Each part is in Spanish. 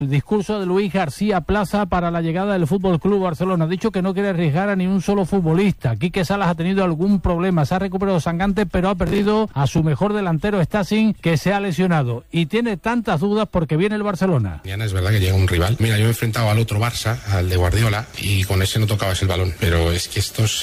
El discurso de Luis García Plaza para la llegada del Fútbol Club Barcelona. Ha dicho que no quiere arriesgar a ni un solo futbolista. Quique Salas ha tenido algún problema. Se ha recuperado Sangante, pero ha perdido a su mejor delantero, Stacing, que se ha lesionado. Y tiene tantas dudas porque viene el Barcelona. Mañana es verdad que llega un rival. Mira, yo me he enfrentado al otro Barça, al de Guardiola, y con ese no tocabas el balón. Pero es que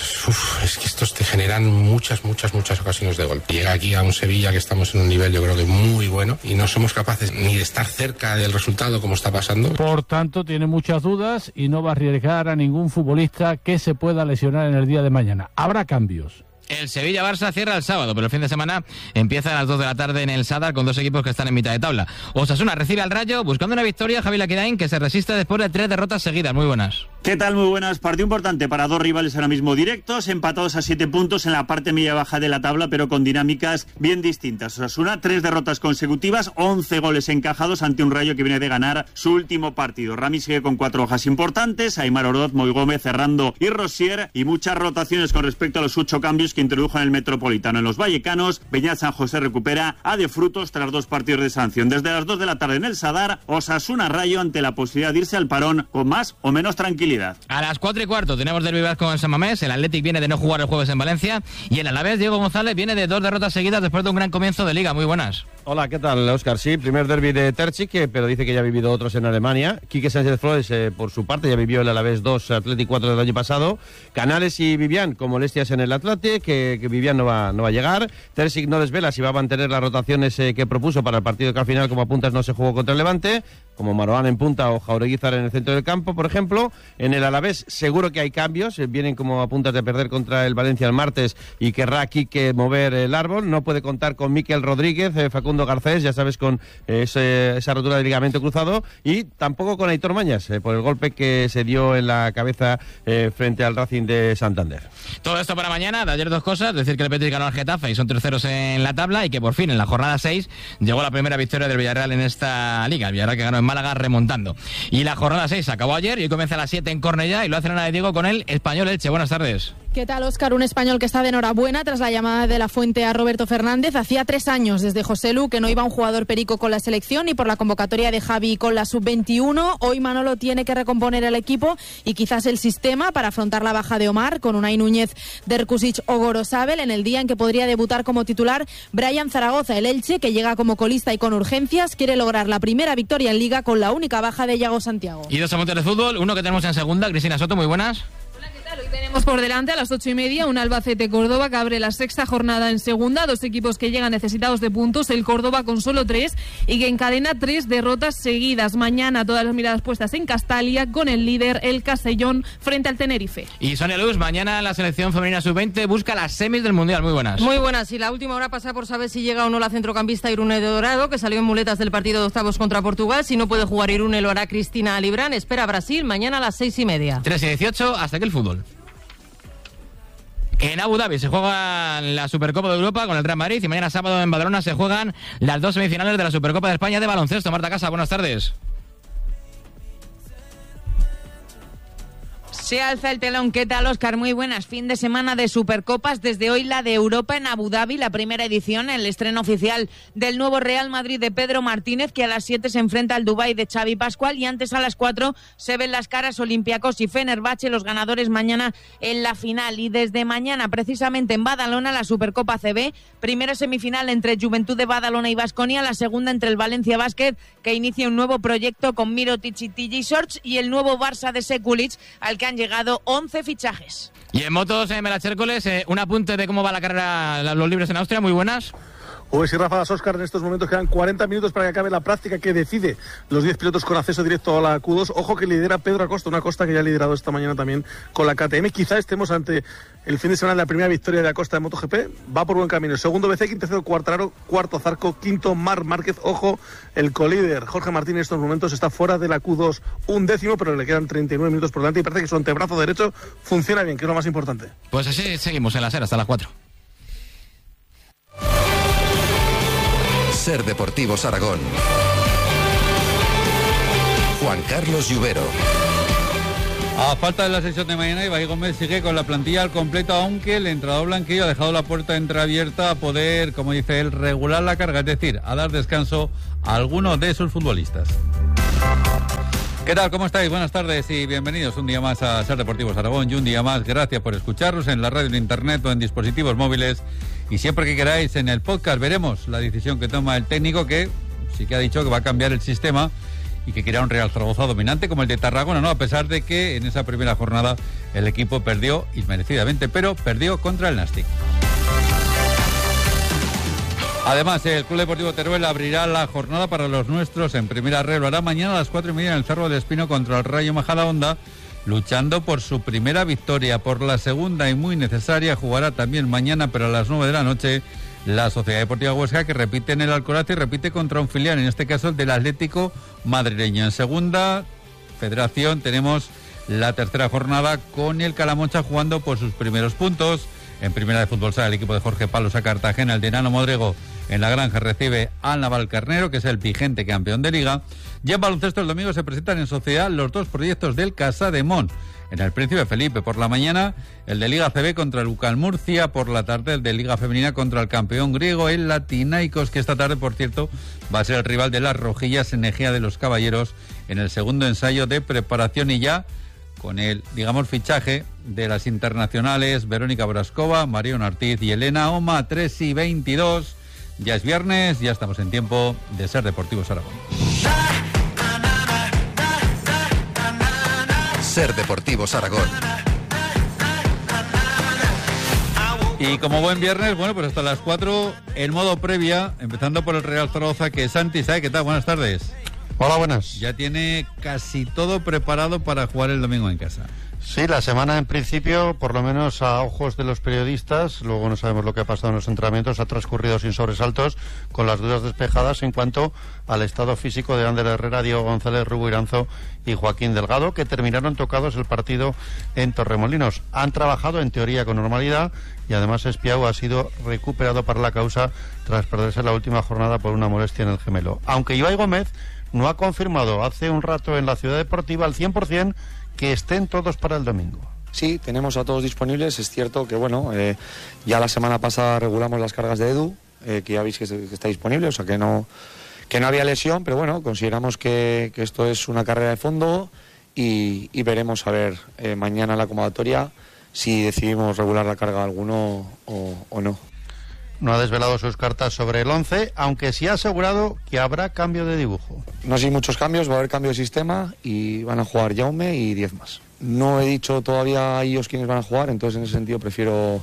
estos te generan muchas ocasiones de gol. Llega aquí a un Sevilla que estamos en un nivel, yo creo que muy bueno, y no somos capaces ni de estar cerca del resultado como está pasando. Por tanto, tiene muchas dudas y no va a arriesgar a ningún futbolista que se pueda lesionar en el día de mañana. Habrá cambios. El Sevilla-Barça cierra el sábado, pero el fin de semana empieza a las 2 de la tarde en el Sadar con dos equipos que están en mitad de tabla. Osasuna recibe al Rayo buscando una victoria. Javi Laquedain, que se resiste después de 3 derrotas seguidas. Muy buenas. ¿Qué tal? Muy buenas. Partido importante para dos rivales ahora mismo directos, empatados a 7 puntos en la parte media-baja de la tabla, pero con dinámicas bien distintas. Osasuna, 3 derrotas consecutivas, 11 goles encajados ante un Rayo que viene de ganar su último partido. Rami sigue con 4 hojas importantes, Aimar Oroz, Moy Gómez, Ferrando y Rosier, y muchas rotaciones con respecto a los 8 cambios que introdujo en el Metropolitano. En los vallecanos, Beñat San José recupera a De Frutos tras 2 partidos de sanción. Desde las 2 de la tarde en el Sadar, Osasuna Rayo ante la posibilidad de irse al parón con más o menos tranquilidad. A las 4:15 tenemos derbi vasco en San Mamés. El Athletic viene de no jugar el jueves en Valencia y el Alavés, Diego González, viene de 2 derrotas seguidas después de un gran comienzo de Liga. Muy buenas. Hola, ¿qué tal, Óscar? Sí, primer derbi de Terzic, pero dice que ya ha vivido otros en Alemania. Quique Sánchez Flores, por su parte, ya vivió el Alavés 2, Athletic 4 del año pasado. Canales y Vivian con molestias en el Athletic, que Vivian no va a llegar. Terzic no desvela si va a mantener las rotaciones que propuso para el partido que al final, como apuntas, no se jugó contra el Levante, como Maroán en punta o Jaureguizar en el centro del campo, por ejemplo. En el Alavés seguro que hay cambios, vienen como apuntas de perder contra el Valencia el martes y querrá Quique mover el árbol. No puede contar con Miquel Rodríguez, Facundo Garcés, ya sabes, con esa rotura de ligamento cruzado, y tampoco con Aitor Mañas, por el golpe que se dio en la cabeza frente al Racing de Santander. Todo esto para mañana. De ayer 2 cosas: decir que el Betis ganó al Getafe y son terceros en la tabla, y que por fin en la jornada 6 llegó la primera victoria del Villarreal en esta liga. El Villarreal que ganó en Málaga remontando. Y la jornada 6 acabó ayer y hoy comienza a las 7 en Cornellá, y lo hace Ana de Diego con el Español Elche. Buenas tardes. ¿Qué tal, Óscar? Un Español que está de enhorabuena tras la llamada de la Fuente a Roberto Fernández. Hacía 3 años desde José Lu que no iba un jugador perico con la selección y por la convocatoria de Javi con la sub-21. Hoy Manolo tiene que recomponer el equipo y quizás el sistema para afrontar la baja de Omar, con Unai Núñez, Derkusic o Gorosabel, en el día en que podría debutar como titular Brian Zaragoza. El Elche, que llega como colista y con urgencias, quiere lograr la primera victoria en Liga con la única baja de Yago Santiago. Y 2 apuntes de fútbol, uno que tenemos en segunda. Cristina Soto, muy buenas. Hoy tenemos por delante a las 8:30 un Albacete-Córdoba que abre la 6ª jornada en segunda. 2 equipos que llegan necesitados de puntos. El Córdoba con solo 3 y que encadena 3 derrotas seguidas. Mañana todas las miradas puestas en Castalia con el líder, el Castellón, frente al Tenerife. Y Sonia Luz, mañana la selección femenina sub-20 busca las semis del Mundial. Muy buenas. Muy buenas. Y la última hora pasa por saber si llega o no la centrocampista Irune de Dorado, que salió en muletas del partido de octavos contra Portugal. Si no puede jugar Irune, lo hará Cristina Librán. Espera a Brasil mañana a las 6:30. 3:18, hasta aquí el fútbol. En Abu Dhabi se juega la Supercopa de Europa con el Real Madrid, y mañana sábado en Badalona se juegan las 2 semifinales de la Supercopa de España de baloncesto. Marta Casa, buenas tardes. Se alza el telón. ¿Qué tal, Óscar? Muy buenas. Fin de semana de Supercopas. Desde hoy la de Europa en Abu Dhabi, la primera edición, el estreno oficial del nuevo Real Madrid de Pedro Martínez, que a las 7 se enfrenta al Dubái de Xavi Pascual, y antes a las 4 se ven las caras Olympiacos y Fenerbahce, los ganadores mañana en la final. Y desde mañana, precisamente en Badalona, la Supercopa CB, primera semifinal entre Juventud de Badalona y Baskonia, la segunda entre el Valencia Basket, que inicia un nuevo proyecto con Mirotic y TJ Shorts, y el nuevo Barça de Sekulic, al que han llegado 11 fichajes. Y en motos, Melache Hércules, un apunte de cómo va la carrera, los libres en Austria. Muy buenas. Pues sí, Rafa, Óscar, en estos momentos quedan 40 minutos para que acabe la práctica que decide los 10 pilotos con acceso directo a la Q2. Ojo que lidera Pedro Acosta, una Acosta que ya ha liderado esta mañana también con la KTM. Quizá estemos ante el fin de semana de la primera victoria de Acosta en MotoGP. Va por buen camino. Segundo Bezzecchi, tercero Quartararo, cuarto Zarco, quinto Marc Márquez. Ojo, el colíder Jorge Martín en estos momentos está fuera de la Q2, 11º, pero le quedan 39 minutos por delante y parece que su antebrazo derecho funciona bien, que es lo más importante. Pues así seguimos en la SER hasta las 4. SER Deportivos Aragón. Juan Carlos Lluvero. A falta de la sesión de mañana, Ibai Gómez sigue con la plantilla al completo, aunque el entrenador blanquillo ha dejado la puerta entreabierta a poder, como dice él, regular la carga, es decir, a dar descanso a alguno de sus futbolistas. ¿Qué tal? ¿Cómo estáis? Buenas tardes y bienvenidos un día más a Ser Deportivos Aragón y un día más gracias por escucharnos en la radio, en internet o en dispositivos móviles y siempre que queráis en el podcast. Veremos la decisión que toma el técnico, que sí que ha dicho que va a cambiar el sistema y que quiera un Real Zaragoza dominante como el de Tarragona, ¿no? A pesar de que en esa primera jornada el equipo perdió inmerecidamente, pero perdió contra el Nastic. Además, el Club Deportivo Teruel abrirá la jornada para los nuestros en primera red. Lo hará mañana a las 4:30 en el Cerro del Espino contra el Rayo Majadahonda, luchando por su primera victoria. Por la segunda y muy necesaria jugará también mañana, pero a las 9 de la noche, la Sociedad Deportiva Huesca, que repite en el Alcoraz y repite contra un filial, en este caso el del Atlético madrileño. En segunda federación tenemos la tercera jornada con el Calamoncha jugando por sus primeros puntos. En primera de fútbol sala el equipo de Jorge Palos a Cartagena, el de Nano Modrego en la Granja recibe al Navalcarnero, que es el vigente campeón de Liga. Y en baloncesto el domingo se presentan en sociedad los dos proyectos del Casademont. En el Príncipe Felipe por la mañana el de Liga CB contra el UCAL Murcia, por la tarde el de Liga Femenina contra el campeón griego, el Latinaicos, que esta tarde, por cierto, va a ser el rival de las Rojillas en Ejea de los Caballeros en el segundo ensayo de preparación, y ya con el, fichaje de las internacionales Verónica Brascova, Marion Ortiz y Elena Oma. 3:22. Ya es viernes, ya estamos en tiempo de Ser Deportivos Aragón. Ser Deportivos Aragón. Y como buen viernes, bueno, pues hasta las 4 en modo previa, empezando por el Real Zaragoza, que Santi, ¿sabe qué tal? Buenas tardes. Hola, buenas. Ya tiene casi todo preparado para jugar el domingo en casa. Sí, la semana en principio, por lo menos a ojos de los periodistas, luego no sabemos lo que ha pasado en los entrenamientos, ha transcurrido sin sobresaltos, con las dudas despejadas en cuanto al estado físico de Ander Herrera, Diego González, Rubo Iranzo y Joaquín Delgado, que terminaron tocados el partido en Torremolinos. Han trabajado en teoría con normalidad y además Espiau ha sido recuperado para la causa tras perderse la última jornada por una molestia en el gemelo. Aunque Ibai Gómez no ha confirmado hace un rato en la Ciudad Deportiva al 100% que estén todos para el domingo. Sí, tenemos a todos disponibles. Es cierto que, bueno, ya la semana pasada regulamos las cargas de Edu, que ya veis que está disponible, o sea que no había lesión, pero bueno, consideramos que esto es una carrera de fondo y veremos a ver mañana la convocatoria si decidimos regular la carga de alguno o no. No ha desvelado sus cartas sobre el 11, aunque sí ha asegurado que habrá cambio de dibujo. No hay muchos cambios, va a haber cambio de sistema y van a jugar Jaume y 10 más. No he dicho todavía a ellos quiénes van a jugar, entonces en ese sentido prefiero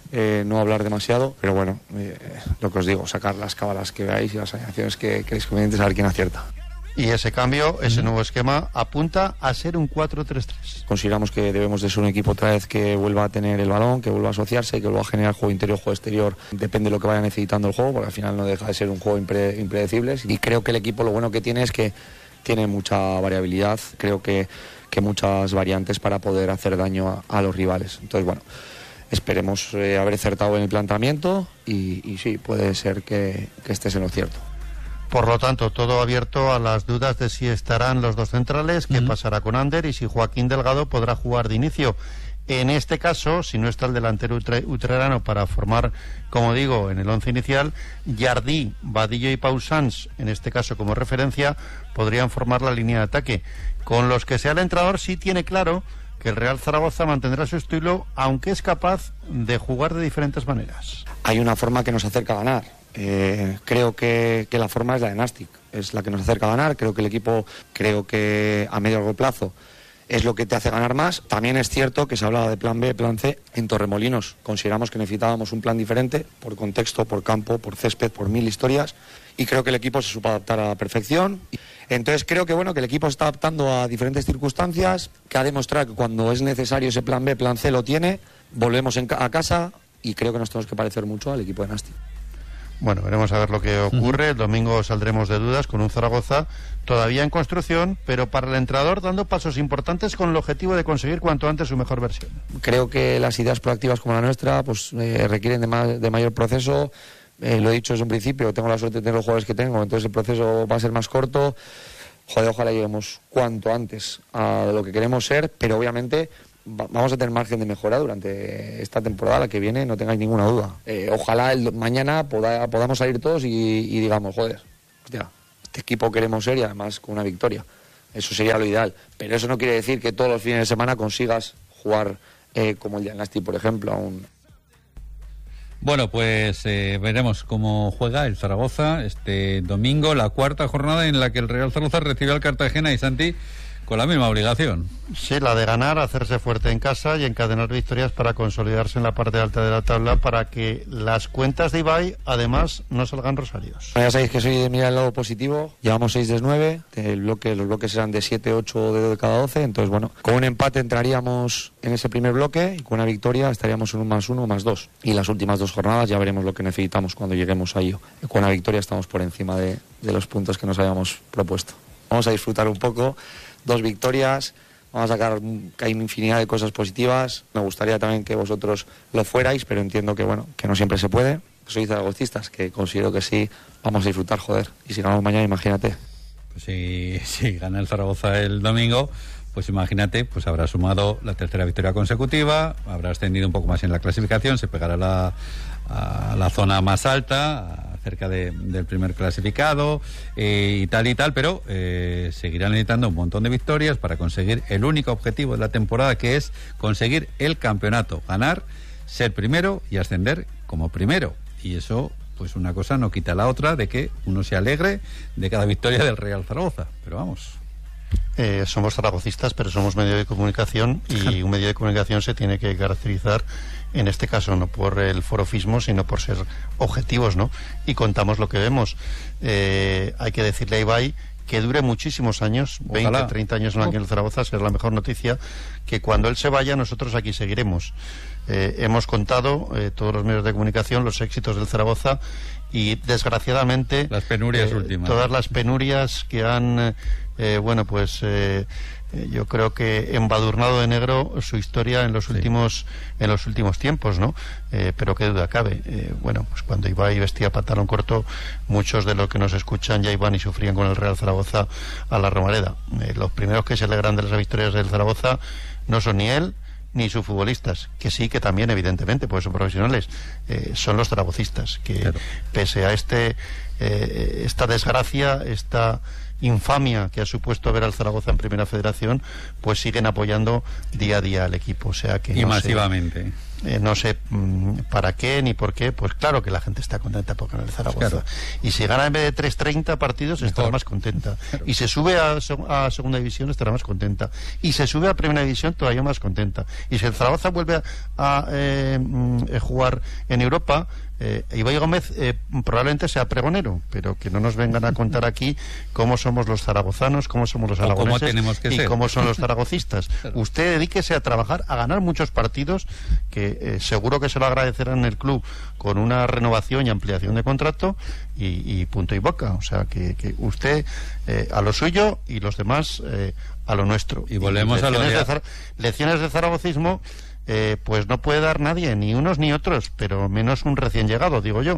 no hablar demasiado, pero bueno, lo que os digo, sacar las cábalas que veáis y las alineaciones que creéis convenientes, a ver quién acierta. Y ese cambio, ese nuevo esquema, apunta a ser un 4-3-3. Consideramos que debemos de ser un equipo otra vez que vuelva a tener el balón, que vuelva a asociarse, que vuelva a generar juego interior, juego exterior. Depende de lo que vaya necesitando el juego, porque al final no deja de ser un juego impredecible. Y creo que el equipo lo bueno que tiene es que tiene mucha variabilidad, creo que muchas variantes para poder hacer daño a los rivales. Entonces, bueno, esperemos haber acertado en el planteamiento y sí, puede ser que estés en lo cierto. Por lo tanto, todo abierto a las dudas de si estarán los dos centrales, qué pasará con Ander y si Joaquín Delgado podrá jugar de inicio. En este caso, si no está el delantero utrerano para formar, como digo, en el 11 inicial, Jardí, Vadillo y Pau Sans, en este caso como referencia, podrían formar la línea de ataque. Con los que sea el entrenador sí tiene claro que el Real Zaragoza mantendrá su estilo, aunque es capaz de jugar de diferentes maneras. Hay una forma que nos acerca a ganar. Creo que la forma es la de Nastic, es la que nos acerca a ganar. Creo que el equipo, a medio y largo plazo es lo que te hace ganar más. También es cierto que se hablaba de plan B, plan C en Torremolinos. Consideramos que necesitábamos un plan diferente por contexto, por campo, por césped, por 1000 historias, y creo que el equipo se supo adaptar a la perfección. Entonces creo que el equipo se está adaptando a diferentes circunstancias, que ha demostrado que cuando es necesario ese plan B, plan C lo tiene. Volvemos a casa y creo que nos tenemos que parecer mucho al equipo de Nastic. Bueno, veremos a ver lo que ocurre. El domingo saldremos de dudas con un Zaragoza todavía en construcción, pero para el entrenador dando pasos importantes con el objetivo de conseguir cuanto antes su mejor versión. Creo que las ideas proactivas como la nuestra requieren de mayor proceso. Lo he dicho desde un principio, tengo la suerte de tener los jugadores que tengo, entonces el proceso va a ser más corto. Ojalá lleguemos cuanto antes a lo que queremos ser, pero obviamente vamos a tener margen de mejora durante esta temporada, la que viene, no tengáis ninguna duda. Ojalá mañana podamos salir todos y digamos, hostia, este equipo queremos ser y además con una victoria. eso sería lo ideal, pero eso no quiere decir que todos los fines de semana consigas jugar como el de Nasti, por ejemplo, aún. Bueno, pues veremos cómo juega el Zaragoza este domingo, la cuarta jornada en la que el Real Zaragoza recibe al Cartagena, y Santi, con la misma obligación. Sí, la de ganar, hacerse fuerte en casa y encadenar victorias para consolidarse en la parte alta de la tabla, para que las cuentas de Ibai, además, no salgan rosarios. Ya sabéis que soy de mirar el lado positivo. Llevamos 6 de 9, los bloques eran de 7, 8 de cada 12, entonces bueno, con un empate entraríamos en ese primer bloque, y con una victoria estaríamos en un +1, +2. Y las últimas 2 jornadas ya veremos lo que necesitamos cuando lleguemos a ello. Con una victoria estamos por encima de los puntos que nos habíamos propuesto. Vamos a disfrutar un poco. 2 victorias, vamos a sacar que hay una infinidad de cosas positivas. Me gustaría también que vosotros lo fuerais, pero entiendo que bueno, que no siempre se puede. Sois zaragocistas, que considero que sí, vamos a disfrutar, joder. Y si ganamos mañana, imagínate. Pues si gana el Zaragoza el domingo, pues imagínate, pues habrá sumado la tercera victoria consecutiva, habrá ascendido un poco más en la clasificación, se pegará a la zona más alta, cerca del primer clasificado, y tal, pero seguirá necesitando un montón de victorias para conseguir el único objetivo de la temporada, que es conseguir el campeonato, ganar, ser primero y ascender como primero. Y eso, pues una cosa no quita la otra, de que uno se alegre de cada victoria del Real Zaragoza, pero vamos. Somos zaragocistas, pero somos medio de comunicación, y un medio de comunicación se tiene que caracterizar, en este caso no por el forofismo, sino por ser objetivos, ¿no? Y contamos lo que vemos. Hay que decirle a Ibai que dure muchísimos años, ojalá. 20, 30 años aquí en el Zaragoza, será la mejor noticia, que cuando él se vaya nosotros aquí seguiremos. Hemos contado, todos los medios de comunicación, los éxitos del Zaragoza, y desgraciadamente las penurias últimas, todas las penurias que han yo creo que embadurnado de negro su historia en los últimos tiempos, ¿no? Pero qué duda cabe. Pues cuando Ibai vestía pantalón corto, muchos de los que nos escuchan ya iban y sufrían con el Real Zaragoza a la Romareda. Los primeros que se alegran de las victorias del Zaragoza no son ni él ni sus futbolistas, que sí, que también evidentemente, porque son profesionales, son los zaragocistas, que claro, pese a esta desgracia, esta infamia que ha supuesto ver al Zaragoza en Primera Federación, pues siguen apoyando día a día al equipo, o sea que y no masivamente. No sé para qué ni por qué, pues claro que la gente está contenta por ganar el Zaragoza. Claro. Y si gana en vez de 3-30 partidos, mejor, estará más contenta. Claro. Y se sube a Segunda División, estará más contenta. Y se sube a Primera División, todavía más contenta. Y si el Zaragoza vuelve a jugar en Europa, Ibai Gómez probablemente sea pregonero, pero que no nos vengan a contar aquí cómo somos los zaragozanos, cómo somos los aragoneses y cómo son los zaragocistas. Claro. Usted dedíquese a trabajar, a ganar muchos partidos, que seguro que se lo agradecerán en el club con una renovación y ampliación de contrato, y punto y boca. O sea, que usted a lo suyo y los demás a lo nuestro. Y volvemos a lecciones de zaragocismo. Pues no puede dar nadie, ni unos ni otros, pero menos un recién llegado, digo yo.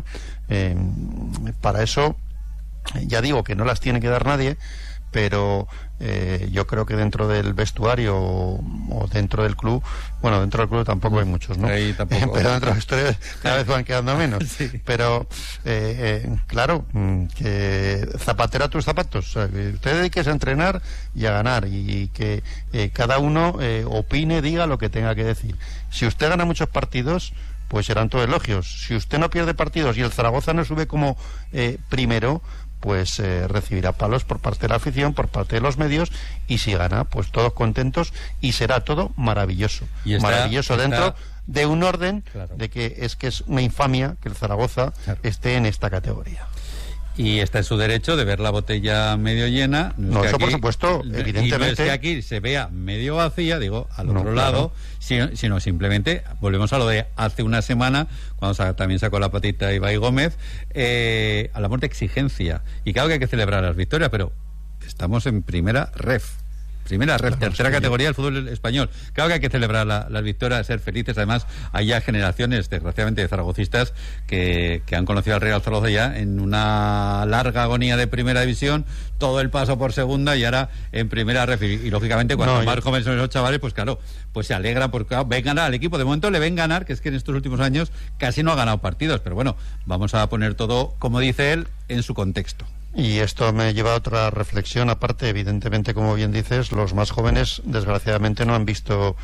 Para eso, ya digo que no las tiene que dar nadie, pero yo creo que dentro del vestuario o dentro del club, bueno, dentro del club tampoco hay muchos, ¿no? Tampoco, pero dentro de la historia cada vez van quedando menos. Sí. Pero, claro, que zapatero a tus zapatos. O sea, que usted dediques a entrenar y a ganar, y que cada uno opine, diga lo que tenga que decir. Si usted gana muchos partidos, pues serán todos elogios. Si usted no pierde partidos y el Zaragoza no sube como primero, pues recibirá palos por parte de la afición, por parte de los medios, y si gana, pues todos contentos, y será todo maravilloso. Maravilloso dentro de un orden, claro, de que es una infamia que el Zaragoza, claro, esté en esta categoría. Y está en su derecho de ver la botella medio llena. No, eso aquí, por supuesto, evidentemente. Y no es que aquí se vea medio vacía, digo, al otro lado, claro, sino simplemente, volvemos a lo de hace una semana, cuando también sacó la patita Ibai Gómez, hablamos de exigencia. Y claro que hay que celebrar las victorias, pero estamos en primera ref, tercera categoría del fútbol español. Claro que hay que celebrar las victorias, ser felices. Además, hay ya generaciones, desgraciadamente, de zaragocistas que han conocido al Real Zaragoza ya en una larga agonía de Primera División, todo el paso por Segunda y ahora en Primera Ref. Y lógicamente, cuando más jóvenes son esos chavales, pues claro, pues se alegran porque claro, ven ganar al equipo. De momento le ven ganar, que es que en estos últimos años casi no ha ganado partidos. Pero bueno, vamos a poner todo, como dice él, en su contexto. Y esto me lleva a otra reflexión. Aparte, evidentemente, como bien dices, los más jóvenes, desgraciadamente, no han visto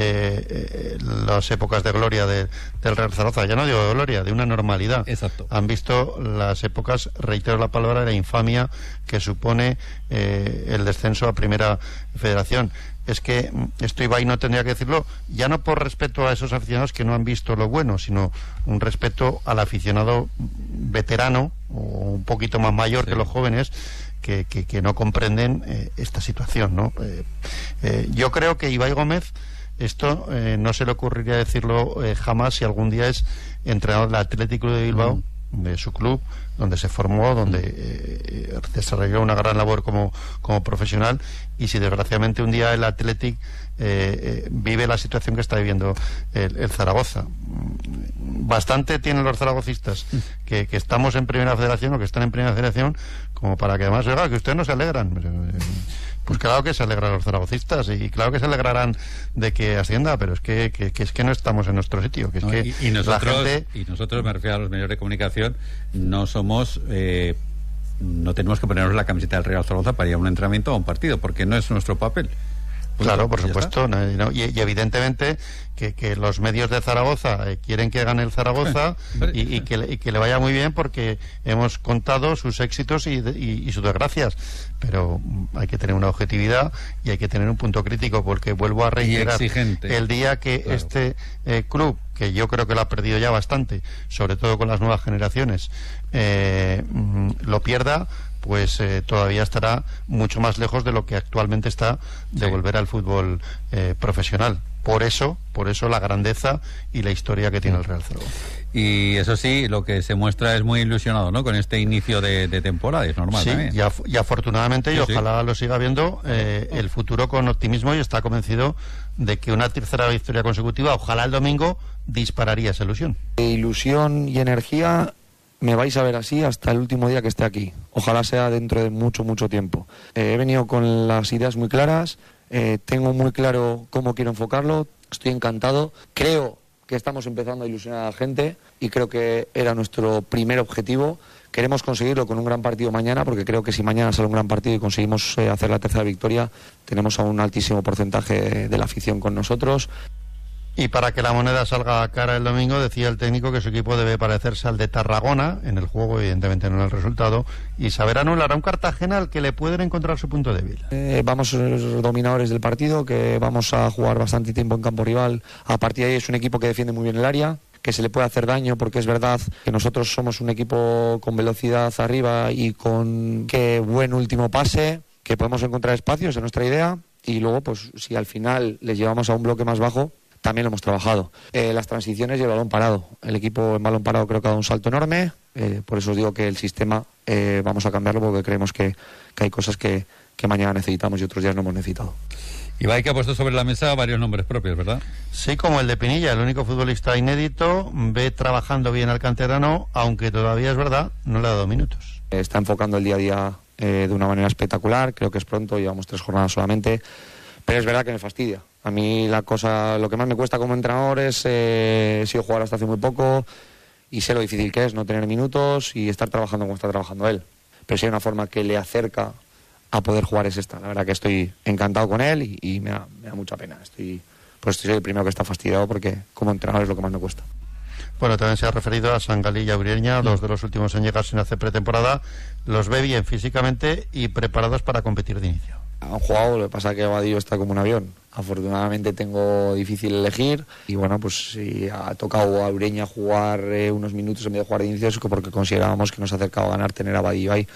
las épocas de gloria del Real Zaragoza. Ya no digo de gloria, de una normalidad. Exacto. Han visto las épocas, reitero la palabra, de la infamia que supone el descenso a Primera Federación. Es que esto Ibai no tendría que decirlo, ya no por respeto a esos aficionados que no han visto lo bueno, sino un respeto al aficionado veterano o un poquito más mayor que los jóvenes que no comprenden esta situación, ¿no? Yo creo que Ibai Gómez, esto no se le ocurriría decirlo jamás si algún día es entrenador del Athletic Club de Bilbao, de su club, donde se formó, donde desarrolló una gran labor como profesional, y si desgraciadamente un día el Athletic vive la situación que está viviendo el Zaragoza. Bastante tienen los zaragocistas que estamos en Primera Federación o que están en Primera Federación como para que además, oiga, que ustedes no se alegran. Pues claro que se alegran los zaragocistas y claro que se alegrarán de que ascienda, pero es que no estamos en nuestro sitio. Y nosotros, me refiero a los medios de comunicación, no somos... no tenemos que ponernos la camiseta del Real Zaragoza para ir a un entrenamiento o a un partido, porque no es nuestro papel. Claro, por supuesto, y evidentemente que los medios de Zaragoza quieren que gane el Zaragoza y que le vaya muy bien, porque hemos contado sus éxitos y sus desgracias, pero hay que tener una objetividad y hay que tener un punto crítico, porque vuelvo a reiterar, el día que este club, que yo creo que lo ha perdido ya bastante, sobre todo con las nuevas generaciones, lo pierda, pues todavía estará mucho más lejos de lo que actualmente está de volver al fútbol profesional. Por eso la grandeza y la historia que tiene el Real Zaragoza. Y eso sí, lo que se muestra es muy ilusionado, ¿no?, con este inicio de temporada, es normal. Sí, también. y afortunadamente, y ojalá lo siga viendo el futuro con optimismo, y está convencido de que una tercera victoria consecutiva, ojalá el domingo, dispararía esa ilusión. Ilusión y energía. Me vais a ver así hasta el último día que esté aquí. Ojalá sea dentro de mucho, mucho tiempo. He venido con las ideas muy claras, tengo muy claro cómo quiero enfocarlo, estoy encantado. Creo que estamos empezando a ilusionar a la gente y creo que era nuestro primer objetivo. Queremos conseguirlo con un gran partido mañana, porque creo que si mañana sale un gran partido y conseguimos hacer la tercera victoria, tenemos a un altísimo porcentaje de la afición con nosotros. Y para que la moneda salga cara el domingo, decía el técnico que su equipo debe parecerse al de Tarragona, en el juego, evidentemente no en el resultado, y saber anular a un Cartagena al que le pueden encontrar su punto débil. Vamos a ser dominadores del partido, que vamos a jugar bastante tiempo en campo rival. A partir de ahí es un equipo que defiende muy bien el área, que se le puede hacer daño, porque es verdad que nosotros somos un equipo con velocidad arriba y con buen último pase, que podemos encontrar espacios, es nuestra idea, y luego pues si al final les llevamos a un bloque más bajo, también lo hemos trabajado. Las transiciones y el balón parado. El equipo en balón parado creo que ha dado un salto enorme. Por eso os digo que el sistema vamos a cambiarlo, porque creemos que hay cosas que mañana necesitamos y otros días no hemos necesitado. Ibai, que ha puesto sobre la mesa varios nombres propios, ¿verdad? Sí, como el de Pinilla, el único futbolista inédito. Ve trabajando bien al canterano, aunque todavía es verdad, no le ha dado minutos. Está enfocando el día a día de una manera espectacular. Creo que es pronto, llevamos 3 jornadas solamente. Pero es verdad que me fastidia. A mí lo que más me cuesta como entrenador es he sido jugador hasta hace muy poco y sé lo difícil que es no tener minutos y estar trabajando como está trabajando él. Pero si hay una forma que le acerca a poder jugar es esta. La verdad que estoy encantado con él y me da mucha pena. Pues soy el primero que está fastidiado, porque como entrenador es lo que más me cuesta. Bueno, también se ha referido a Sangalí y a Ureña, 2 de los últimos en llegar sin hacer pretemporada. Los ve bien físicamente y preparados para competir de inicio. Han jugado, lo que pasa es que Vadillo está como un avión. Afortunadamente tengo difícil elegir y bueno, pues si ha tocado a Ureña jugar unos minutos en vez de jugar de inicio, es porque considerábamos que nos acercaba a ganar tener a Vadillo ahí.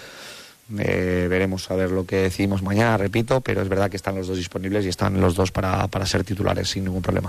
Veremos a ver lo que decidimos mañana, repito, pero es verdad que están los dos disponibles y están los dos para ser titulares sin ningún problema.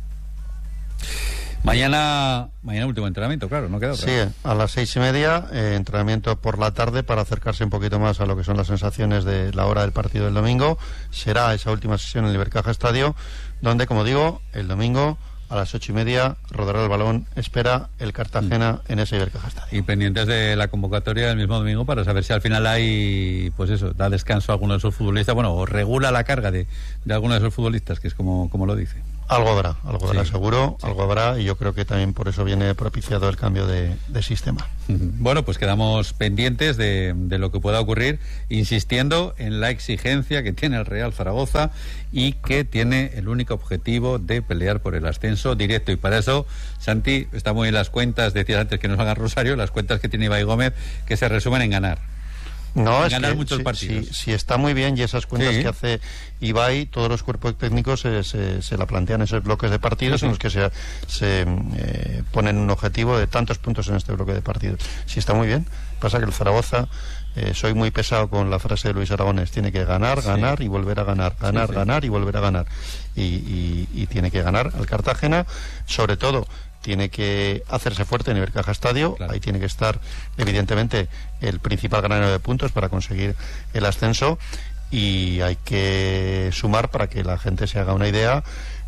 Mañana último entrenamiento, claro, no queda otra. Sí, a las 6:30, entrenamiento por la tarde para acercarse un poquito más a lo que son las sensaciones de la hora del partido del domingo. Será esa última sesión en el Ibercaja Estadio, donde, como digo, el domingo a las 8:30 rodará el balón, espera el Cartagena en ese Ibercaja Estadio. Y pendientes de la convocatoria del mismo domingo para saber si al final hay, pues eso, da descanso a alguno de esos futbolistas, bueno, o regula la carga de alguno de esos futbolistas, que es como lo dice. Algo habrá seguro, algo habrá, y yo creo que también por eso viene propiciado el cambio de sistema. Bueno, pues quedamos pendientes de lo que pueda ocurrir, insistiendo en la exigencia que tiene el Real Zaragoza y que tiene el único objetivo de pelear por el ascenso directo. Y para eso, Santi, está muy bien las cuentas, decías antes que nos hagan Rosario, las cuentas que tiene Ibai Gómez, que se resumen en ganar. No, es ganar que muchos partidos. Sí, está muy bien, y esas cuentas que hace Ibai, todos los cuerpos técnicos se la plantean esos bloques de partidos en los que se ponen un objetivo de tantos puntos en este bloque de partidos. Sí, está muy bien. Pasa que el Zaragoza, soy muy pesado con la frase de Luis Aragonés, tiene que ganar y volver a ganar, ganar y volver a ganar. Y tiene que ganar al Cartagena, sobre todo. Tiene que hacerse fuerte en Ibercaja Estadio, ahí tiene que estar evidentemente el principal granero de puntos para conseguir el ascenso, y hay que sumar, para que la gente se haga una idea,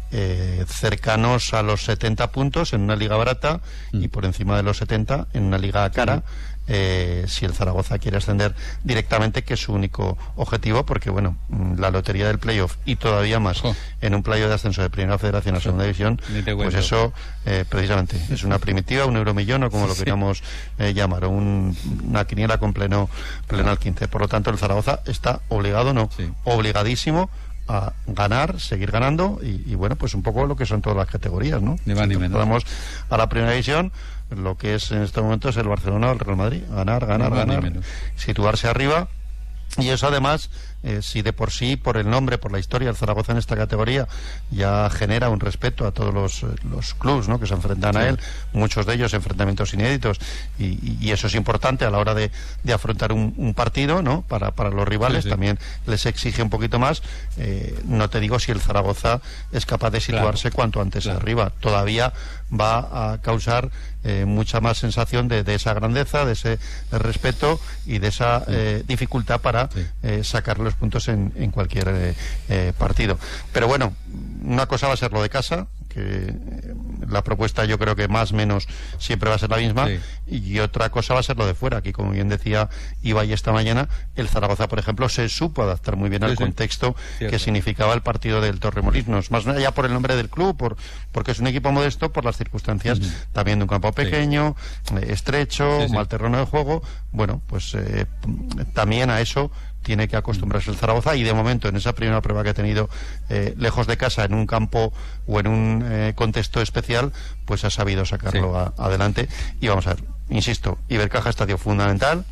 cercanos a los 70 puntos en una liga barata y por encima de los 70 en una liga cara, si el Zaragoza quiere ascender directamente, que es su único objetivo, porque bueno, la lotería del playoff, y todavía más en un playoff de ascenso de Primera Federación a Segunda División, pues eso precisamente es una primitiva, un euromillón, o como lo queríamos llamar, una quiniela con pleno al 15. Por lo tanto, el Zaragoza está obligadísimo a ganar, seguir ganando, y bueno, pues un poco lo que son todas las categorías, ¿no? Ni más ni menos. Vamos a la Primera División, lo que es en este momento es el Barcelona o el Real Madrid, ganar, situarse arriba. Y eso además, si de por sí, por el nombre, por la historia, el Zaragoza en esta categoría ya genera un respeto a todos los clubs, ¿no?, que se enfrentan a él, muchos de ellos enfrentamientos inéditos, y eso es importante a la hora de afrontar un partido, ¿no?, para los rivales. También les exige un poquito más. No te digo si el Zaragoza es capaz de situarse cuanto antes arriba. Todavía va a causar mucha más sensación de esa grandeza, de ese respeto y de esa dificultad para sacar los puntos en cualquier partido. Pero bueno, una cosa va a ser lo de casa, que la propuesta yo creo que más o menos siempre va a ser la misma, y otra cosa va a ser lo de fuera. Aquí, como bien decía Ibai esta mañana, el Zaragoza, por ejemplo, se supo adaptar muy bien al contexto que significaba el partido del Torremolinos, más allá por el nombre del club, porque es un equipo modesto, por las circunstancias también de un campo pequeño, estrecho, mal terreno de juego. Bueno, pues también a eso tiene que acostumbrarse el Zaragoza, y de momento en esa primera prueba que ha tenido lejos de casa, en un campo o en un contexto especial, pues ha sabido sacarlo adelante. Y vamos a ver, insisto, Ibercaja Estadio fundamental,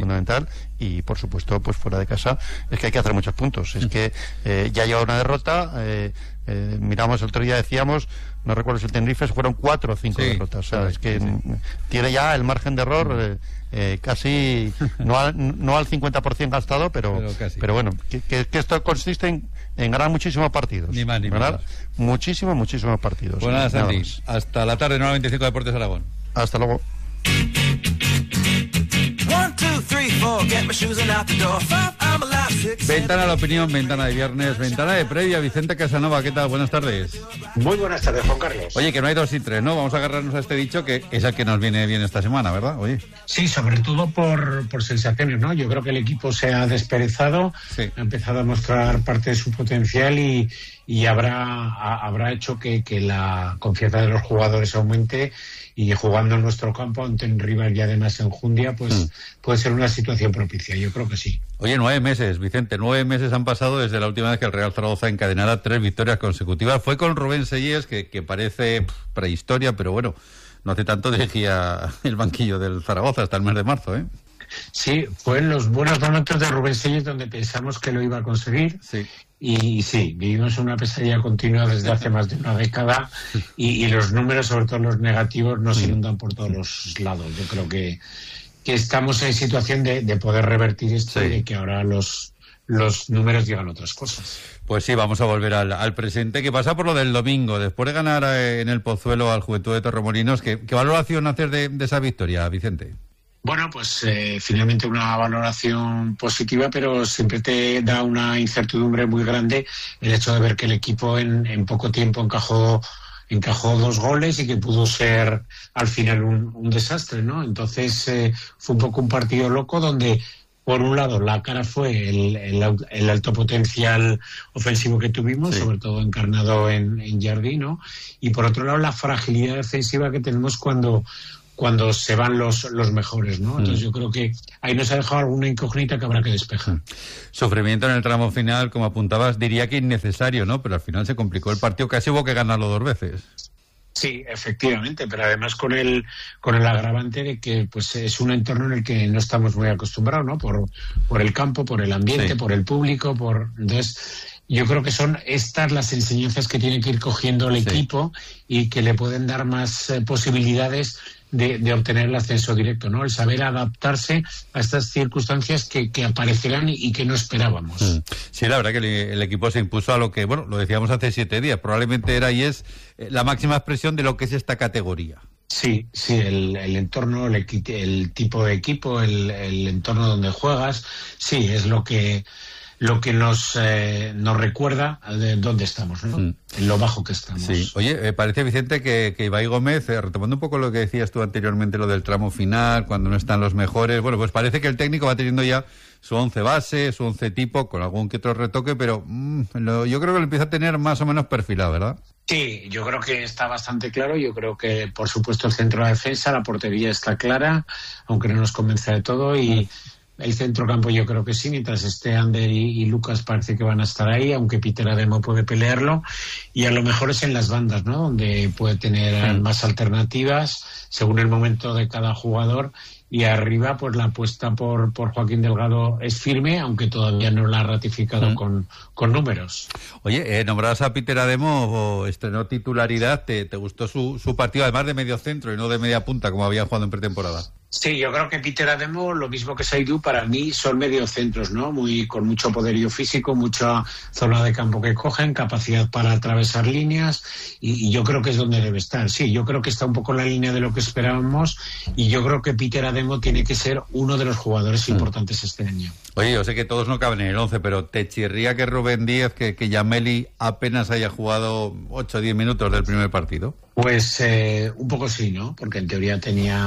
y por supuesto pues fuera de casa es que hay que hacer muchos puntos. Es que ya lleva una derrota, miramos el otro día, decíamos, no recuerdo si el Tenerife fueron 4 o 5 derrotas, o sea, es que tiene ya el margen de error casi no al 50% gastado, pero bueno, que esto consiste en ganar muchísimos partidos, ni más ni ganar muchísimos partidos. Pues nada, Santi, hasta la tarde, 9:25 Deportes Aragón. Hasta luego. Ventana a la opinión, ventana de viernes, ventana de previa. Vicente Casanova, ¿qué tal? Buenas tardes. Muy buenas tardes, Juan Carlos. Oye, que no hay 2 y 3, ¿no? Vamos a agarrarnos a este dicho, que es el que nos viene bien esta semana, ¿verdad? Oye. Sí, sobre todo por sensaciones, ¿no? Yo creo que el equipo se ha desperezado, ha empezado a mostrar parte de su potencial, y habrá hecho que la confianza de los jugadores aumente, y jugando en nuestro campo ante un rival y además en Jundia, pues puede ser una situación propicia. Yo creo que sí. Oye, 9 meses, Vicente, 9 meses han pasado desde la última vez que el Real Zaragoza encadenara 3 victorias consecutivas. Fue con Rubén Sellés, que parece prehistoria, pero bueno, no hace tanto dirigía el banquillo del Zaragoza hasta el mes de marzo, ¿eh? Sí, fue en los buenos momentos de Rubén Sellés donde pensamos que lo iba a conseguir. Y sí, vivimos una pesadilla continua desde hace más de una década, y los números, sobre todo los negativos, nos inundan por todos los lados. Yo creo que estamos en situación de poder revertir esto, y de que ahora los números digan otras cosas. Pues sí, vamos a volver al presente, que pasa por lo del domingo. Después de ganar en el Pozuelo al Juventud de Torremolinos, ¿qué valoración hacer de esa victoria, Vicente? Bueno, pues finalmente una valoración positiva, pero siempre te da una incertidumbre muy grande el hecho de ver que el equipo en poco tiempo encajó 2 goles, y que pudo ser al final un desastre, ¿no? Entonces fue un poco un partido loco donde Por un lado, la cara fue el alto potencial ofensivo que tuvimos, sobre todo encarnado en Jardín, ¿no? Y por otro lado, la fragilidad defensiva que tenemos cuando se van los mejores, ¿no? Entonces yo creo que ahí nos ha dejado alguna incógnita que habrá que despejar. Sufrimiento en el tramo final, como apuntabas, diría que innecesario, ¿no? Pero al final se complicó el partido, casi hubo que ganarlo 2 veces. Sí, efectivamente, pero además con el agravante de que pues es un entorno en el que no estamos muy acostumbrados, ¿no? Por el campo, por el ambiente, por el público, entonces yo creo que son estas las enseñanzas que tiene que ir cogiendo el equipo y que le pueden dar más posibilidades de obtener el ascenso directo, ¿no? El saber adaptarse a estas circunstancias que aparecerán y que no esperábamos. Sí, la verdad que el equipo se impuso a lo que, bueno, lo decíamos hace 7 días, probablemente era y es la máxima expresión de lo que es esta categoría. Sí, el entorno, el tipo de equipo, el entorno donde juegas, sí, es lo que nos recuerda de dónde estamos, ¿no? En lo bajo que estamos. Sí. Oye, parece, Vicente, que Ibai Gómez, retomando un poco lo que decías tú anteriormente, lo del tramo final, cuando no están los mejores, bueno, pues parece que el técnico va teniendo ya su 11 base, su 11 tipo, con algún que otro retoque, pero yo creo que lo empieza a tener más o menos perfilado, ¿verdad? Sí, yo creo que está bastante claro. Yo creo que, por supuesto, el centro de defensa, la portería está clara, aunque no nos convence de todo, y el centrocampo yo creo que sí, mientras esté Ander y Lucas parece que van a estar ahí, aunque Peter Ademo puede pelearlo, y a lo mejor es en las bandas, ¿no? Donde puede tener más alternativas según el momento de cada jugador, y arriba pues la apuesta por Joaquín Delgado es firme, aunque todavía no la ha ratificado con números. Oye, nombrabas a Peter Ademo, estrenó titularidad, ¿te gustó su partido, además de medio centro y no de media punta como había jugado en pretemporada? Sí, yo creo que Peter Ademo, lo mismo que Saidu, para mí son mediocentros, ¿no? Con mucho poderío físico, mucha zona de campo que cogen, capacidad para atravesar líneas, y yo creo que es donde debe estar. Sí, yo creo que está un poco en la línea de lo que esperábamos, y yo creo que Peter Ademo tiene que ser uno de los jugadores importantes este año. Oye, yo sé que todos no caben en el 11, pero ¿te chirría que Rubén Díaz, que Yameli apenas haya jugado 8 o 10 minutos del primer partido? Pues un poco sí, ¿no? Porque en teoría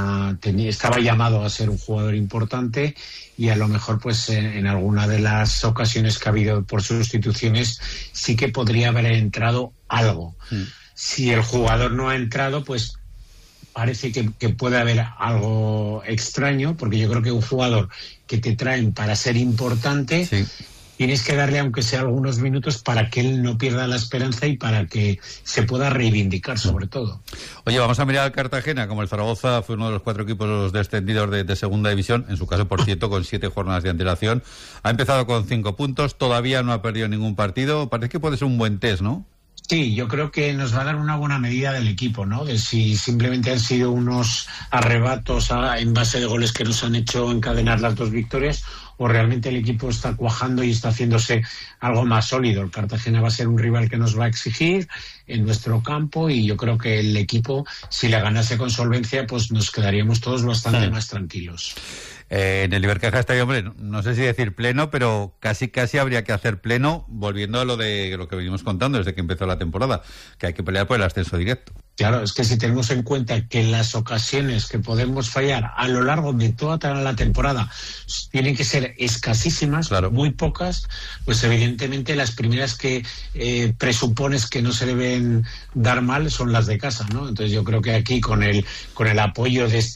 estaba llamado a ser un jugador importante, y a lo mejor pues en alguna de las ocasiones que ha habido por sustituciones sí que podría haber entrado algo. Si el jugador no ha entrado, pues parece que puede haber algo extraño, porque yo creo que un jugador que te traen para ser importante, tienes que darle aunque sea algunos minutos para que él no pierda la esperanza y para que se pueda reivindicar, sobre todo. Oye, vamos a mirar al Cartagena. Como el Zaragoza fue uno de los 4 equipos descendidos de segunda división, en su caso, por cierto, con 7 jornadas de antelación. Ha empezado con 5 puntos, todavía no ha perdido ningún partido. Parece que puede ser un buen test, ¿no? Sí, yo creo que nos va a dar una buena medida del equipo, ¿no? De si simplemente han sido unos arrebatos en base de goles que nos han hecho encadenar las 2 victorias, o realmente el equipo está cuajando y está haciéndose algo más sólido. El Cartagena va a ser un rival que nos va a exigir en nuestro campo, y yo creo que el equipo, si le ganase con solvencia, pues nos quedaríamos todos bastante más tranquilos. En el Ibercaja Estadio, hombre, no sé si decir pleno, pero casi habría que hacer pleno, volviendo a lo que venimos contando desde que empezó la temporada, que hay que pelear por el ascenso directo. Claro, es que si tenemos en cuenta que las ocasiones que podemos fallar a lo largo de toda la temporada tienen que ser escasísimas, muy pocas, pues evidentemente las primeras que presupones que no se deben dar mal son las de casa, ¿no? Entonces yo creo que aquí con el apoyo de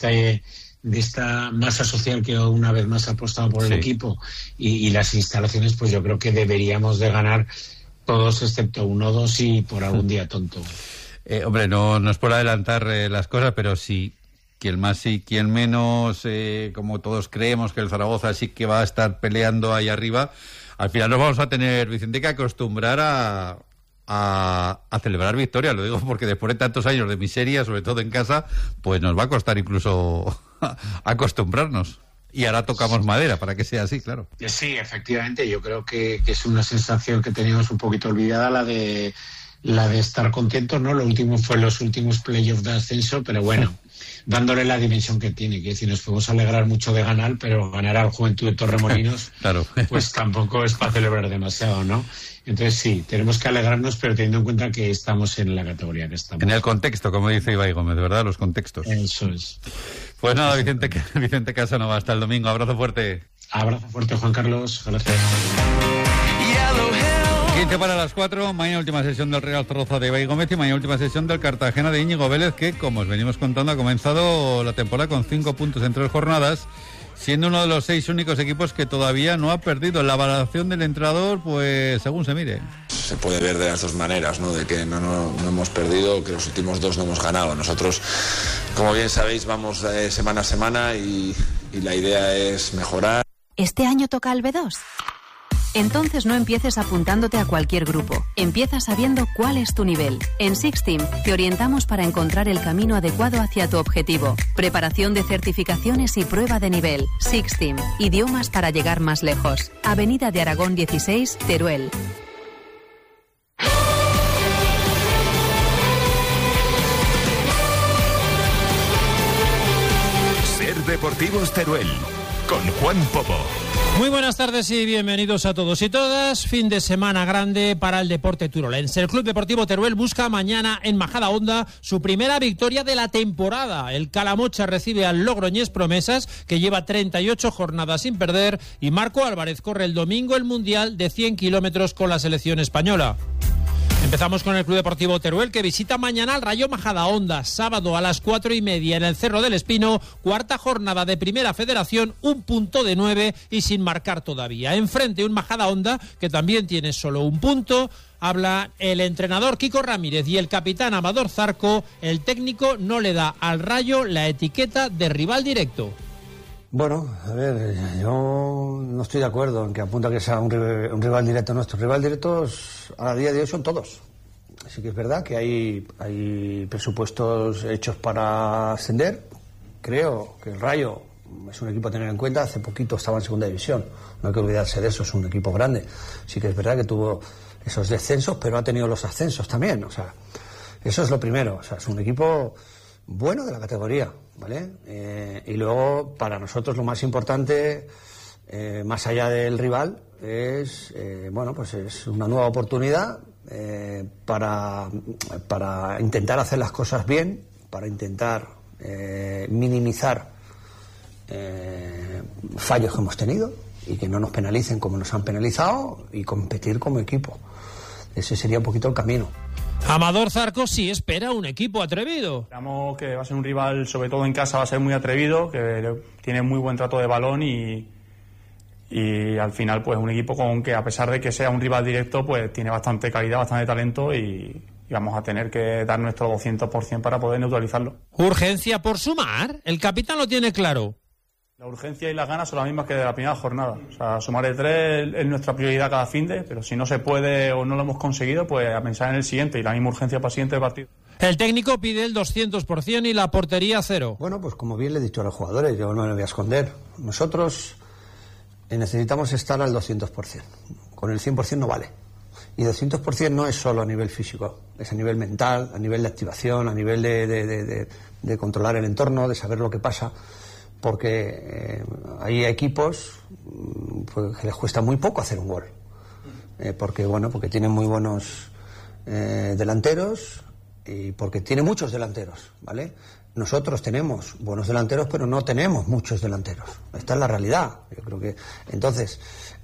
esta masa social que una vez más ha apostado por el equipo y las instalaciones, pues yo creo que deberíamos de ganar todos excepto 1 o 2 y por algún día tonto. Hombre, no es por adelantar las cosas, pero sí, quien más y quien menos, como todos creemos que el Zaragoza sí que va a estar peleando ahí arriba, al final nos vamos a tener, Vicente, que acostumbrar a celebrar victorias. Lo digo porque después de tantos años de miseria, sobre todo en casa, pues nos va a costar incluso acostumbrarnos. Y ahora tocamos madera para que sea así, claro. Sí, efectivamente, yo creo que es una sensación que teníamos un poquito olvidada, la de estar contentos, ¿no? Lo último fue los últimos playoffs de ascenso, pero bueno, dándole la dimensión que tiene, que decir, nos podemos alegrar mucho de ganar, pero ganar al Juventud de Torremolinos, pues tampoco es para celebrar demasiado, ¿no? Entonces sí, tenemos que alegrarnos, pero teniendo en cuenta que estamos en la categoría que estamos. En el contexto, como dice Ibai Gómez, ¿verdad? Los contextos. Eso es. Pues nada, Vicente Casanova, hasta el domingo. Abrazo fuerte. Abrazo fuerte, Juan Carlos. Gracias. 15 para las 4, mañana última sesión del Real Zaragoza de Ibai Gómez y mañana última sesión del Cartagena de Íñigo Vélez, que, como os venimos contando, ha comenzado la temporada con 5 puntos en 3 jornadas, siendo uno de los 6 únicos equipos que todavía no ha perdido. La valoración del entrenador, pues según se mire. Se puede ver de las dos maneras, ¿no? De que no hemos perdido, que los últimos 2 no hemos ganado. Nosotros, como bien sabéis, vamos semana a semana y la idea es mejorar. ¿Este año toca al B2? Entonces no empieces apuntándote a cualquier grupo. Empieza sabiendo cuál es tu nivel. En Sixteam te orientamos para encontrar el camino adecuado hacia tu objetivo. Preparación de certificaciones y prueba de nivel. Sixteam, idiomas para llegar más lejos. Avenida de Aragón 16, Teruel. Ser Deportivos Teruel, con Juan Popo. Muy buenas tardes y bienvenidos a todos y todas. Fin de semana grande para el deporte turolense. El Club Deportivo Teruel busca mañana en Majadahonda su primera victoria de la temporada. El Calamocha recibe al Logroñés Promesas, que lleva 38 jornadas sin perder, y Marco Álvarez corre el domingo el Mundial de 100 kilómetros con la selección española. Empezamos con el Club Deportivo Teruel, que visita mañana al Rayo Majadahonda, sábado a las 4:30 en el Cerro del Espino, cuarta jornada de Primera Federación, 1 punto de 9 y sin marcar todavía. Enfrente un Majadahonda que también tiene solo 1 punto. Habla el entrenador Kiko Ramírez y el capitán Amador Zarco. El técnico no le da al Rayo la etiqueta de rival directo. Bueno, a ver, yo no estoy de acuerdo en que apunta que sea un rival directo nuestro. Rival directos a día de hoy son todos. Así que es verdad que hay presupuestos hechos para ascender. Creo que el Rayo es un equipo a tener en cuenta. Hace poquito estaba en segunda división. No hay que olvidarse de eso, es un equipo grande. Sí que es verdad que tuvo esos descensos, pero ha tenido los ascensos también. O sea, eso es lo primero. O sea, es un equipo bueno de la categoría, ¿vale? Y luego, para nosotros lo más importante, más allá del rival, es bueno, pues es una nueva oportunidad para intentar hacer las cosas bien, para intentar minimizar fallos que hemos tenido y que no nos penalicen como nos han penalizado, y competir como equipo. Ese sería un poquito el camino. Amador Zarco sí espera un equipo atrevido. Esperamos que va a ser un rival, sobre todo en casa, va a ser muy atrevido, que tiene muy buen trato de balón y al final pues un equipo con que, a pesar de que sea un rival directo, pues tiene bastante calidad, bastante talento y vamos a tener que dar nuestro 200% para poder neutralizarlo. Urgencia por sumar, el capitán lo tiene claro. La urgencia y las ganas son las mismas que de la primera jornada. O sea, sumar de 3 es nuestra prioridad cada finde, pero si no se puede o no lo hemos conseguido, pues a pensar en el siguiente, y la misma urgencia para el siguiente partido. El técnico pide el 200% y la portería 0. Bueno, pues como bien le he dicho a los jugadores, yo no me voy a esconder. Nosotros necesitamos estar al 200%. Con el 100% no vale. Y 200% no es solo a nivel físico, es a nivel mental, a nivel de activación, a nivel de controlar el entorno, de saber lo que pasa. Porque hay equipos pues, que les cuesta muy poco hacer un gol. Porque tienen muy buenos delanteros y porque tiene muchos delanteros, ¿vale? Nosotros tenemos buenos delanteros, pero no tenemos muchos delanteros. Esta es la realidad. Yo creo que entonces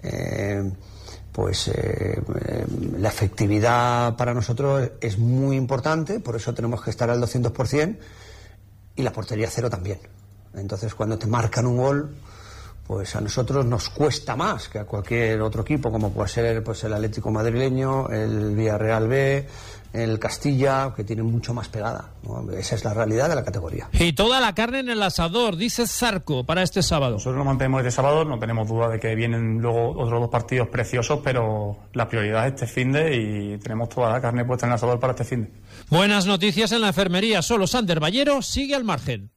la efectividad para nosotros es muy importante, por eso tenemos que estar al 200%, y la portería 0 también. Entonces, cuando te marcan un gol, pues a nosotros nos cuesta más que a cualquier otro equipo, como puede ser pues el Atlético madrileño, el Villarreal B, el Castilla, que tienen mucho más pegada, ¿no? Esa es la realidad de la categoría. Y toda la carne en el asador, dice Zarco, para este sábado. Nosotros nos mantenemos este sábado, no tenemos duda de que vienen luego otros 2 partidos preciosos, pero la prioridad es este finde y tenemos toda la carne puesta en el asador para este finde. Buenas noticias en la enfermería, solo Sander Ballero sigue al margen.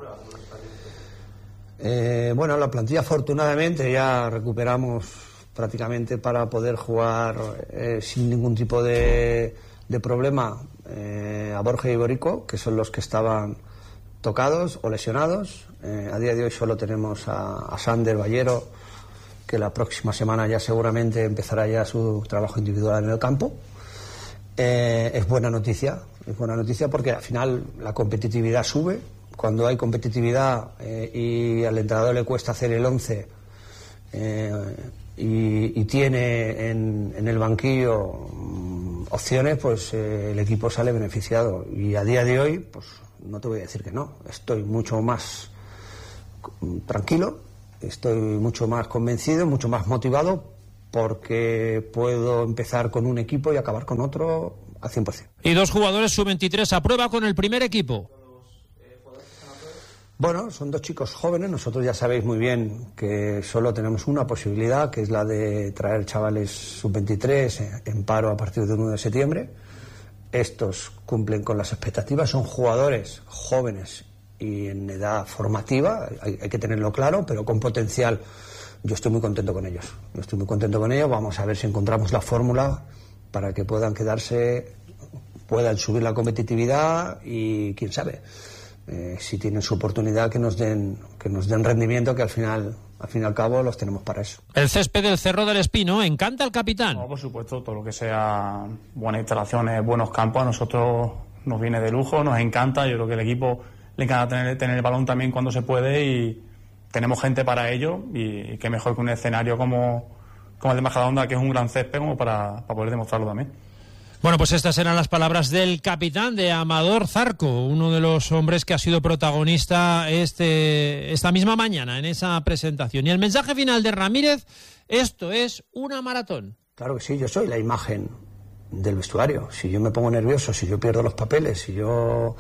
La plantilla afortunadamente ya recuperamos prácticamente para poder jugar sin ningún tipo de problema a Borja y Borico, que son los que estaban tocados o lesionados. A día de hoy solo tenemos a Sander Ballero, que la próxima semana ya seguramente empezará ya su trabajo individual en el campo. Es buena noticia porque al final la competitividad sube. Cuando hay competitividad y al entrenador le cuesta hacer el 11, y tiene en el banquillo opciones, pues el equipo sale beneficiado. Y a día de hoy, pues no te voy a decir que no, estoy mucho más tranquilo, estoy mucho más convencido, mucho más motivado, porque puedo empezar con un equipo y acabar con otro al 100%. Y 2 jugadores sub-23 a prueba con el primer equipo. Bueno, son 2 chicos jóvenes. Nosotros ya sabéis muy bien que solo tenemos una posibilidad, que es la de traer chavales sub-23 en paro a partir del 1 de septiembre. Estos cumplen con las expectativas, son jugadores jóvenes y en edad formativa, hay que tenerlo claro, pero con potencial. Yo estoy muy contento con ellos. Vamos a ver si encontramos la fórmula para que puedan quedarse, puedan subir la competitividad y quién sabe. Si tienen su oportunidad, que nos den rendimiento, que al fin y al cabo los tenemos para eso. El césped del Cerro del Espino encanta al capitán. No, por supuesto, todo lo que sea buenas instalaciones, buenos campos, a nosotros nos viene de lujo, nos encanta. Yo creo que el equipo le encanta tener el balón también cuando se puede y tenemos gente para ello, y qué mejor que un escenario como el de Majadahonda, que es un gran césped, como para poder demostrarlo también. Bueno, pues estas eran las palabras del capitán, de Amador Zarco, uno de los hombres que ha sido protagonista esta misma mañana en esa presentación. Y el mensaje final de Ramírez: esto es una maratón. Claro que sí, yo soy la imagen del vestuario. Si yo me pongo nervioso, si yo pierdo los papeles, si yo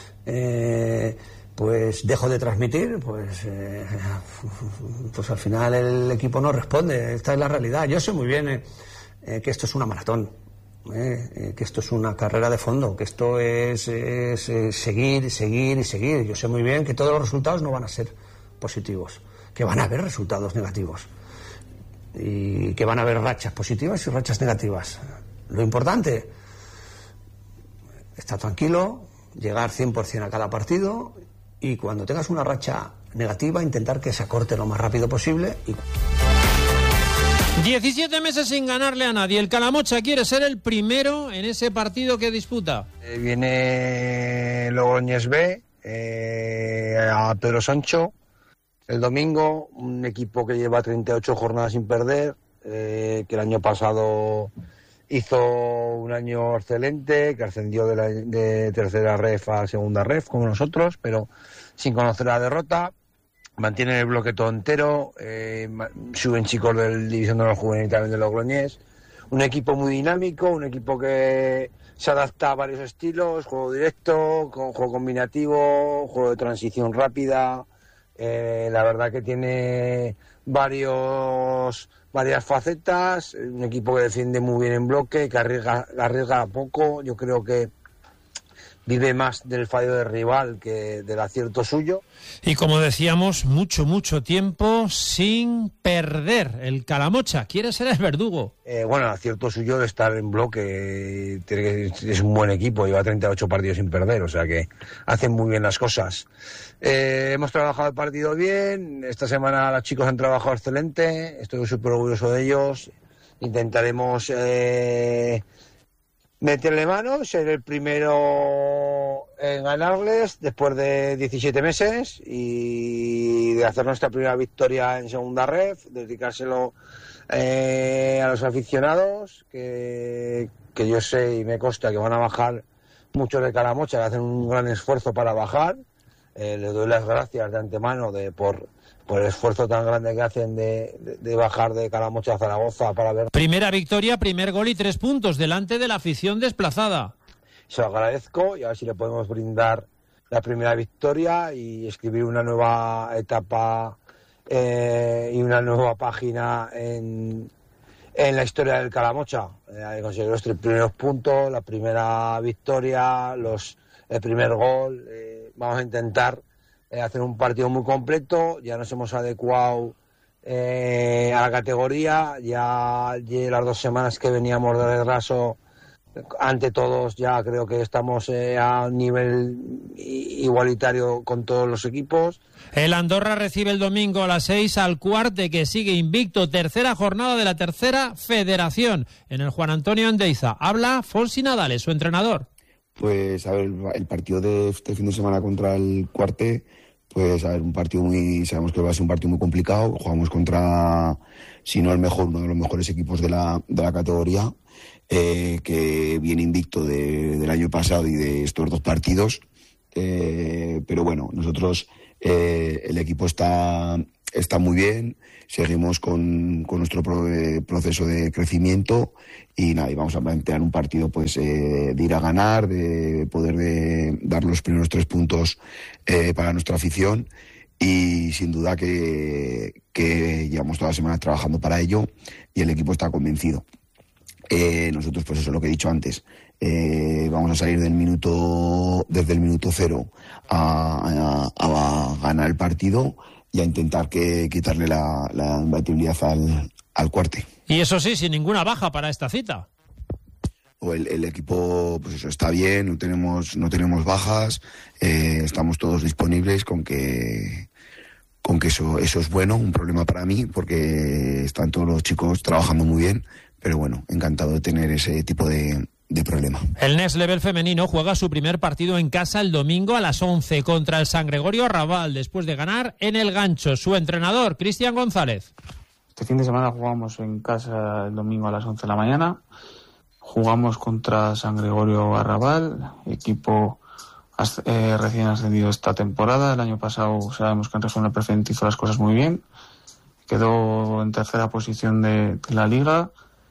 pues dejo de transmitir, pues al final el equipo no responde. Esta es la realidad. Yo sé muy bien que esto es una maratón. Que esto es una carrera de fondo, que esto es seguir. Yo sé muy bien que todos los resultados no van a ser positivos, que van a haber resultados negativos y que van a haber rachas positivas y rachas negativas. Lo importante, estar tranquilo, llegar 100% a cada partido, y cuando tengas una racha negativa, intentar que se acorte lo más rápido posible. 17 meses sin ganarle a nadie. El Calamocha quiere ser el primero en ese partido que disputa. Viene Logroñés B a Pedro Sancho el domingo, un equipo que lleva 38 jornadas sin perder, que el año pasado hizo un año excelente, que ascendió de tercera ref a segunda ref como nosotros, pero sin conocer la derrota. Mantienen el bloque todo entero, suben chicos del División de los Juvenil también de Logroñés. Un equipo muy dinámico, un equipo que se adapta a varios estilos: juego directo, con juego combinativo, juego de transición rápida. La verdad que tiene varias facetas, un equipo que defiende muy bien en bloque, que arriesga poco. Yo creo que vive más del fallo del rival que del acierto suyo. Y como decíamos, mucho tiempo sin perder. El Calamocha quiere ser el verdugo. Bueno, el acierto suyo de estar en bloque, es un buen equipo, lleva 38 partidos sin perder, o sea que hacen muy bien las cosas. Hemos trabajado el partido bien, esta semana los chicos han trabajado excelente, estoy súper orgulloso de ellos. Intentaremos meterle mano, ser el primero en ganarles después de 17 meses y de hacer nuestra primera victoria en segunda ref, dedicárselo a los aficionados, que yo sé y me consta que van a bajar muchos de Calamocha, que hacen un gran esfuerzo para bajar. Les doy las gracias de antemano por el esfuerzo tan grande que hacen de bajar de Calamocha a Zaragoza para ver. Primera victoria, primer gol y 3 puntos delante de la afición desplazada. Se lo agradezco y a ver si le podemos brindar la primera victoria y escribir una nueva etapa y una nueva página en la historia del Calamocha. Conseguir los 3 primeros puntos, la primera victoria, el primer gol. Vamos a intentar hacer un partido muy completo. Ya nos hemos adecuado a la categoría. Ya las 2 semanas que veníamos de retraso, ante todos, ya creo que estamos a un nivel igualitario con todos los equipos. El Andorra recibe el domingo a las 6 al Cuarte, que sigue invicto. Tercera jornada de la tercera federación en el Juan Antonio Endeiza. Habla Fonsi Nadales, su entrenador. Pues a ver, el partido de este fin de semana contra el Cuarte, pues a ver, sabemos que va a ser un partido muy complicado. Jugamos contra, si no el mejor, uno de los mejores equipos de la categoría, que viene invicto del año pasado y de estos 2 partidos. Pero bueno, nosotros, el equipo está muy bien, seguimos con nuestro proceso de crecimiento y nada, y vamos a plantear un partido pues de ir a ganar, de poder dar los primeros 3 puntos para nuestra afición, y sin duda que llevamos toda la semana trabajando para ello y el equipo está convencido. Nosotros, pues eso es lo que he dicho antes, vamos a salir desde el minuto 0 a ganar el partido y a intentar quitarle la imbatibilidad al Cuarte. Y eso sí, sin ninguna baja para esta cita. El equipo, pues eso, está bien, no tenemos bajas, estamos todos disponibles, con que eso es bueno, un problema para mí, porque están todos los chicos trabajando muy bien, pero bueno, encantado de tener ese tipo de problema. El Next Level femenino juega su primer partido en casa el domingo a las 11 contra el San Gregorio Arrabal, después de ganar en el Gancho. Su entrenador, Cristian González. Este fin de semana jugamos en casa el domingo a las 11 de la mañana. Jugamos contra San Gregorio Arrabal, equipo recién ascendido esta temporada. El año pasado sabemos que en región preferente hizo las cosas muy bien. Quedó en 3ª posición de la liga.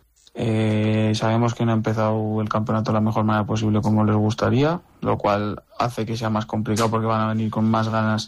Sabemos que no ha empezado el campeonato de la mejor manera posible como les gustaría, lo cual hace que sea más complicado porque van a venir con más ganas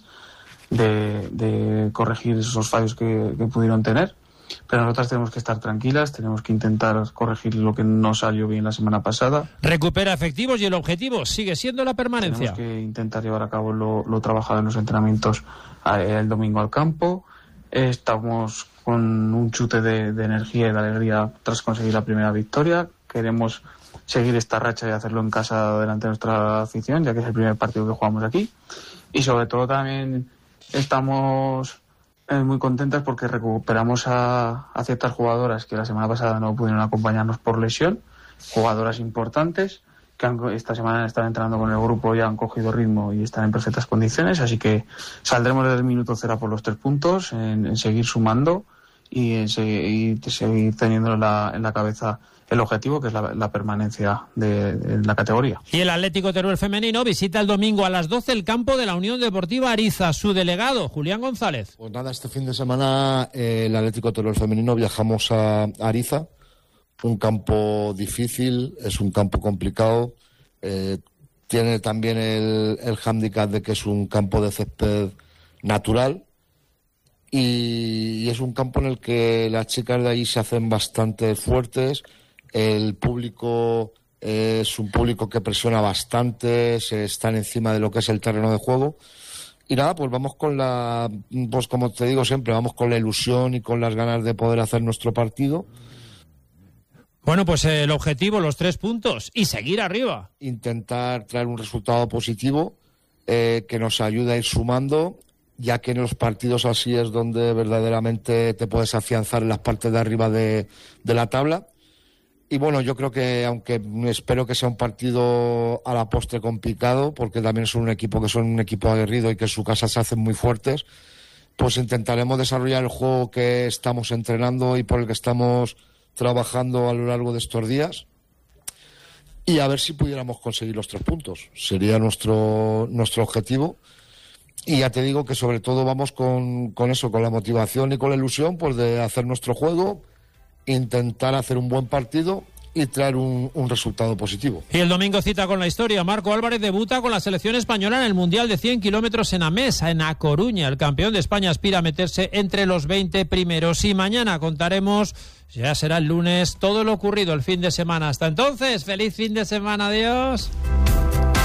de corregir esos fallos que pudieron tener. Pero nosotras tenemos que estar tranquilas, tenemos que intentar corregir lo que no salió bien la semana pasada. Recupera efectivos y el objetivo sigue siendo la permanencia. Tenemos que intentar llevar a cabo lo trabajado en los entrenamientos el domingo al campo. Estamos con un chute de energía y de alegría tras conseguir la primera victoria. Queremos seguir esta racha y hacerlo en casa delante de nuestra afición, ya que es el primer partido que jugamos aquí. Y sobre todo también estamos muy contentas porque recuperamos a ciertas jugadoras que la semana pasada no pudieron acompañarnos por lesión, jugadoras importantes que esta semana están entrenando con el grupo, ya han cogido ritmo y están en perfectas condiciones, así que saldremos desde el minuto 0 por los 3 puntos, en seguir sumando y en seguir teniendo en la cabeza el objetivo, que es la permanencia de la categoría. Y el Atlético Teruel femenino visita el domingo a las 12 el campo de la Unión Deportiva Ariza. Su delegado, Julián González. Pues nada, este fin de semana el Atlético Teruel femenino viajamos a Ariza, un campo difícil, es un campo complicado, tiene también el hándicap de que es un campo de césped natural y es un campo en el que las chicas de allí se hacen bastante fuertes. El público es un público que presiona bastante, se están encima de lo que es el terreno de juego. Y nada, pues vamos pues como te digo siempre, vamos con la ilusión y con las ganas de poder hacer nuestro partido. Bueno, pues el objetivo, los 3 puntos y seguir arriba. Intentar traer un resultado positivo que nos ayude a ir sumando, ya que en los partidos así es donde verdaderamente te puedes afianzar en las partes de arriba de la tabla. Y bueno, yo creo que, aunque espero que sea un partido a la postre complicado, porque también son un equipo aguerrido y que en su casa se hacen muy fuertes, pues intentaremos desarrollar el juego que estamos entrenando y por el que estamos trabajando a lo largo de estos días, y a ver si pudiéramos conseguir los 3 puntos. Sería nuestro objetivo. Y ya te digo que sobre todo vamos con eso, con la motivación y con la ilusión, pues de hacer nuestro juego, intentar hacer un buen partido y traer un resultado positivo. Y el domingo cita con la historia. Marco Álvarez debuta con la selección española en el Mundial de 100 kilómetros en Amesa, en A Coruña. El campeón de España aspira a meterse entre los 20 primeros. Y mañana contaremos, ya será el lunes, todo lo ocurrido el fin de semana. Hasta entonces, feliz fin de semana. Adiós.